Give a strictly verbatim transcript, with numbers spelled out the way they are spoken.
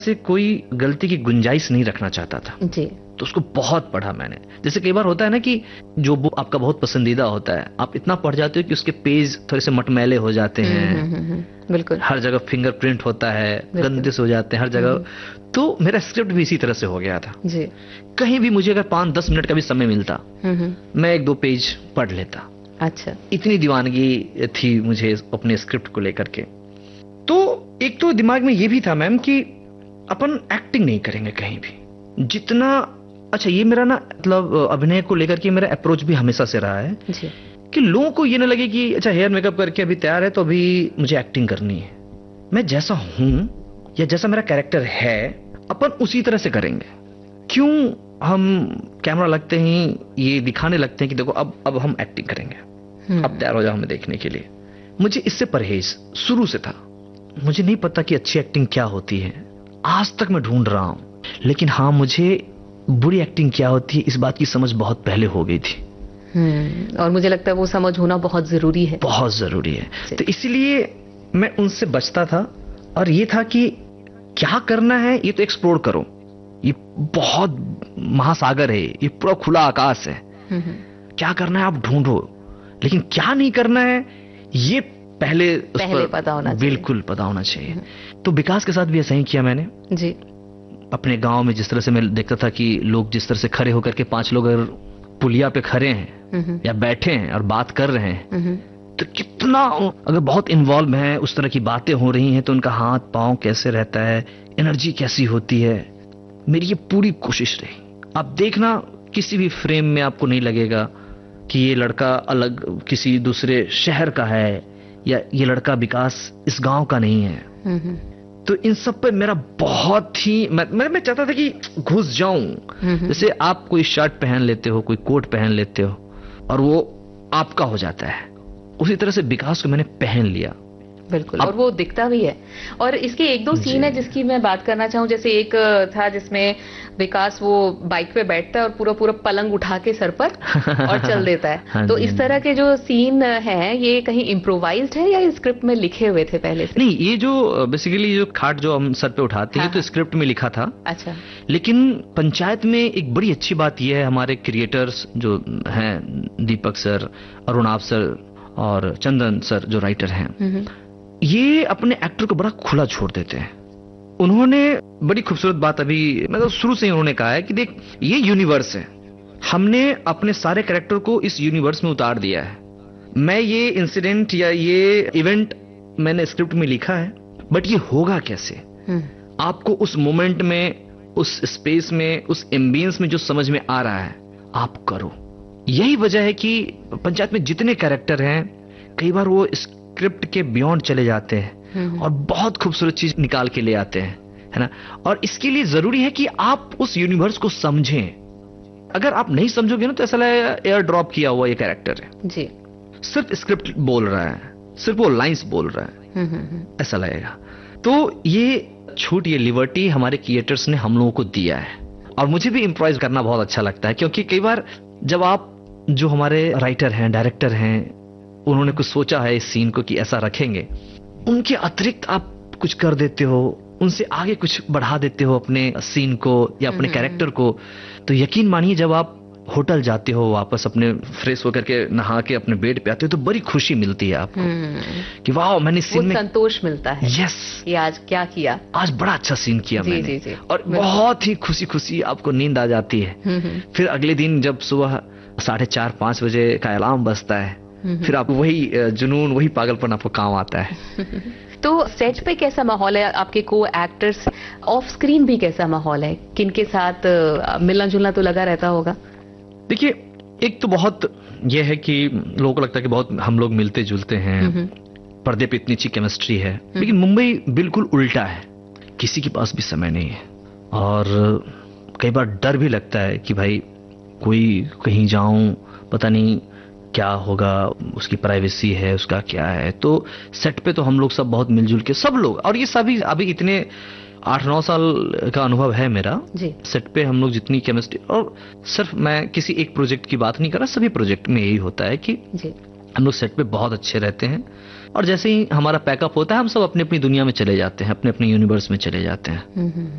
से कोई गलती की गुंजाइश नहीं रखना चाहता था जी। तो उसको बहुत पढ़ा मैंने। जैसे कई बार होता है ना कि जो बुक आपका बहुत पसंदीदा होता है, आप इतना पढ़ जाते हो कि उसके पेज थोड़े से मटमैले हो जाते हैं, हम्म, हम्म, हम्म, बिल्कुल, हर जगह फिंगरप्रिंट होता है, गंदे से हो जाते हैं हर जगह। तो मेरा स्क्रिप्ट भी इसी तरह से हो गया था जी। कहीं भी मुझे अगर पांच दस मिनट का भी समय मिलता, मैं एक दो पेज पढ़ लेता। अच्छा। इतनी दीवानगी थी मुझे अपने स्क्रिप्ट को लेकर के। तो एक तो दिमाग में ये भी था मैम कि अपन एक्टिंग नहीं करेंगे कहीं भी जितना। अच्छा, ये मेरा ना मतलब अभिनय को लेकर के मेरा अप्रोच भी हमेशा से रहा है जी। कि लोगों को ये ना लगे कि अच्छा हेयर मेकअप करके अभी तैयार है तो अभी मुझे एक्टिंग करनी है। मैं जैसा हूं या जैसा मेरा कैरेक्टर है अपन उसी तरह से करेंगे। क्यों हम कैमरा लगते ही ये दिखाने लगते हैं कि देखो अब अब हम एक्टिंग करेंगे, अब तैयार हो जाओ हमें देखने के लिए। मुझे इससे परहेज शुरू से था। मुझे नहीं पता कि अच्छी एक्टिंग क्या होती है, आज तक मैं ढूंढ रहा हूं। लेकिन हाँ, मुझे बुरी एक्टिंग क्या होती है इस बात की समझ बहुत पहले हो गई थी। हम्म और मुझे लगता है वो समझ होना बहुत जरूरी है। बहुत जरूरी है। तो इसलिए मैं उनसे बचता था और ये था कि क्या करना है ये तो एक्सप्लोर करो। ये बहुत महासागर है, ये पूरा खुला आकाश है। क्या करना है आप ढूंढो, लेकिन क्या नहीं करना है ये पहले पहले पता होना चाहिए। बिल्कुल पता होना चाहिए। तो विकास के साथ भी ऐसा ही किया मैंने जी। अपने गांव में जिस तरह से मैं देखता था कि लोग जिस तरह से खड़े होकर के पांच लोग अगर पुलिया पे खड़े हैं या बैठे हैं और बात कर रहे हैं तो कितना, अगर बहुत इन्वॉल्व है उस तरह की बातें हो रही हैं तो उनका हाथ पांव कैसे रहता है, एनर्जी कैसी होती है। मेरी ये पूरी कोशिश रही। आप देखना किसी भी फ्रेम में आपको नहीं लगेगा कि ये लड़का अलग किसी दूसरे शहर का है या ये लड़का विकास इस गांव का नहीं है। तो इन सब पे मेरा बहुत ही मैं मैं, मैं चाहता था कि घुस जाऊं। जैसे आप कोई शर्ट पहन लेते हो, कोई कोट पहन लेते हो और वो आपका हो जाता है, उसी तरह से विकास को मैंने पहन लिया। बिल्कुल, और वो दिखता भी है। और इसके एक दो सीन है जिसकी मैं बात करना चाहूँ। जैसे एक था जिसमें विकास वो बाइक पे बैठता है और पूरा पूरा पलंग उठा के सर पर और चल देता है। हाँ, तो इस तरह के जो सीन हैं ये कहीं इम्प्रोवाइज्ड है या स्क्रिप्ट में लिखे हुए थे पहले से? नहीं, ये जो बेसिकली जो खाट जो हम सर पे उठाते हैं, हाँ, तो स्क्रिप्ट में लिखा था। अच्छा। लेकिन पंचायत में एक बड़ी अच्छी बात यह है, हमारे क्रिएटर्स जो हैं दीपक सर, अरुणाभ सर और चंदन सर जो राइटर हैं, ये अपने एक्टर को बड़ा खुला छोड़ देते हैं। उन्होंने बड़ी खूबसूरत बात अभी मतलब शुरू से ही उन्होंने कहा है कि देख ये यूनिवर्स है, हमने अपने सारे कैरेक्टर को इस यूनिवर्स में उतार दिया है। मैं ये इंसिडेंट या ये इवेंट मैंने स्क्रिप्ट में लिखा है, बट ये होगा कैसे, आपको उस मोमेंट में, उस स्पेस में, उस एम्बियंस में जो समझ में आ रहा है आप करो। यही वजह है कि पंचायत में जितने कैरेक्टर हैं कई बार वो स्क्रिप्ट के बियॉन्ड चले जाते हैं और बहुत खूबसूरत चीज निकाल के ले आते हैं, है ना। और इसके लिए जरूरी है कि आप उस यूनिवर्स को समझें। अगर आप नहीं समझोगे ना तो ऐसा लगेगा एयर ड्रॉप किया हुआ ये कैरेक्टर है जी, सिर्फ स्क्रिप्ट बोल रहा है, सिर्फ वो लाइंस बोल रहा है, ऐसा लगेगा। तो ये छूट, ये लिबर्टी हमारे क्रिएटर्स ने हम लोगों को दिया है और मुझे भी इम्प्रोवाइज करना बहुत अच्छा लगता है। क्योंकि कई बार जब आप जो हमारे राइटर हैं, डायरेक्टर हैं, उन्होंने कुछ सोचा है इस सीन को कि ऐसा रखेंगे, उनके अतिरिक्त आप कुछ कर देते हो, उनसे आगे कुछ बढ़ा देते हो अपने सीन को या अपने कैरेक्टर को, तो यकीन मानिए जब आप होटल जाते हो वापस अपने फ्रेश होकर के नहा के अपने बेड पे आते हो तो बड़ी खुशी मिलती है आपको कि वाह मैंने सीन में संतोष मिलता है। यस, ये आज क्या किया, आज बड़ा अच्छा सीन किया जी, मैंने जी, जी, और बहुत ही खुशी खुशी आपको नींद आ जाती है। फिर अगले दिन जब सुबह साढ़े चार पांच बजे का अलार्म बजता है, फिर आप वही जुनून, वही पागलपन आपको काम आता है। तो सेट पे कैसा माहौल है, आपके को एक्टर्स ऑफ स्क्रीन भी कैसा माहौल है, किनके साथ मिलना जुलना तो लगा रहता होगा? देखिए, एक तो बहुत यह है कि लोगों को लगता है कि बहुत हम लोग मिलते जुलते हैं, पर्दे पे इतनी अच्छी केमिस्ट्री है, लेकिन मुंबई बिल्कुल उल्टा है, किसी के पास भी समय नहीं है और कई बार डर भी लगता है कि भाई कोई कहीं जाऊं पता नहीं क्या होगा, उसकी प्राइवेसी है, उसका क्या है। तो सेट पे तो हम लोग सब बहुत मिलजुल के सब लोग, और ये सभी अभी इतने आठ नौ साल का अनुभव है मेरा जी। सेट पे हम लोग जितनी केमिस्ट्री, और सिर्फ मैं किसी एक प्रोजेक्ट की बात नहीं कर रहा, सभी प्रोजेक्ट में यही होता है कि जी। हम लोग सेट पे बहुत अच्छे रहते हैं और जैसे ही हमारा पैकअप होता है हम सब अपनी अपनी दुनिया में चले जाते हैं, अपने अपने यूनिवर्स में चले जाते हैं।